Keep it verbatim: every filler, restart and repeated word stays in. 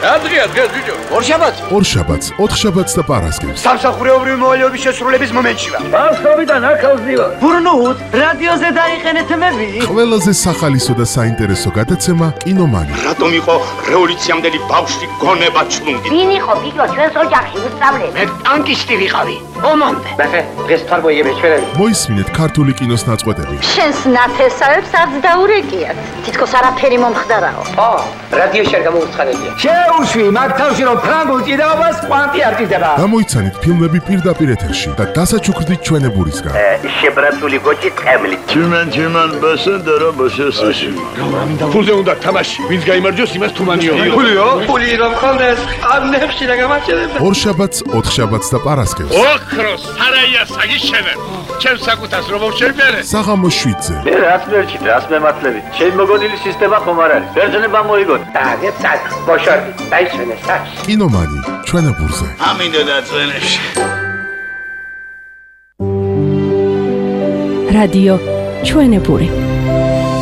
ადრია დღეს ბიჭო. ორშაბათს? ორშაბათს, ოთხშაბათს და პარასკევს. სამსახურეობრივი მოვალეობის შესრულების მომენტში ვარ. ბავშვობიდან აქავს ვარ. ბურნუთ, რადიოზე დაიყენეთ მები. ყველაზე სახალისო და საინტერესო გადაცემა კინომანი. რატომ იყო რევოლუციამდელი ბავშვი გონება ჩლუნგი? ვინ იყო ბიჭო ჩვენს ოჯახში უსწავლე? მე ტანკისტი ვიყავი. ომამდე. მე დღეს თარგოიები ჩვენები. მოისმინეთ ქართული კინოს ნაწყვეტები. შენს ნათესავებს არც დაურეკიათ. თითქოს არაფერი მომხდარაო. ო, რადიოში არ გამოუცხადებია. შეუშვი მაგ თავში რომ ფრანგულ ჭიდაობას კვანტი არ ჭირდება. გამოიცანით ფილმები პირდაპირ ეთერში და დასაჩუქრდით ჩვენებურისგან. შებრაცული გოჭი წემლით. Tümen tümen basın dara basıyorsun. ფულზე უნდა თამაში. ვინც გაიმარჯვოს იმას თუმანიო. ფულიო? ფული რომ ხონდეს, ამნებში რა გამაჩერებ. ორშაბათს, ოთხშაბათს და პარასკევს. ოქროს სარაია საგიშენებ. ჩემს საკუთას რომ მოვშევიარე. საღამოს შვიდზე. Ne rahat verçit, rahat mematlevi. Şey mogodili sistema komar არის. Ბერძნება მოიგოთ. და წაკ, ბოშორდი, დაიჩვენე საჩ. კინომანი, ჩვენებურზე. ამინდა დაწვენებში. რადიო ჩვენებური.